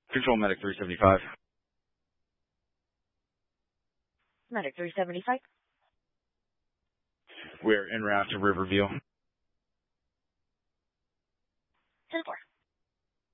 Control Medic 375. Medic 375. We're en route to Riverview. 10-4.